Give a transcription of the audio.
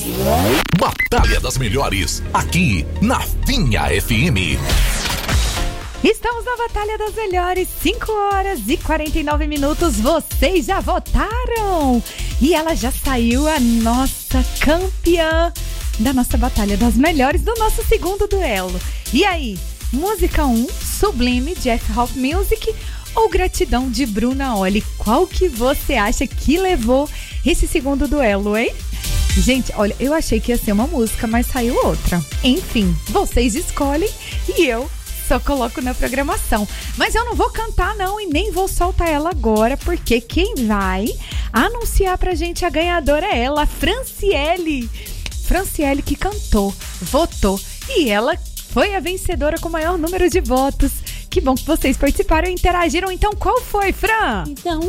Batalha das Melhores, aqui na Finha FM. Estamos na Batalha das Melhores, 5h49. Vocês já votaram? E ela já saiu, a nossa campeã da nossa Batalha das Melhores, do nosso segundo duelo. E aí, música 1, Sublime, de F-Hope Music, ou Gratidão, de Bruna Olli? Qual que você acha que levou esse segundo duelo, hein? Gente, olha, eu achei que ia ser uma música, mas saiu outra. Enfim, vocês escolhem e eu só coloco na programação. Mas eu não vou cantar não e nem vou soltar ela agora, porque quem vai anunciar pra gente a ganhadora é ela, Franciele. Franciele, que cantou, votou e ela foi a vencedora com o maior número de votos. Que bom que vocês participaram e interagiram. Então, qual foi, Fran? Então,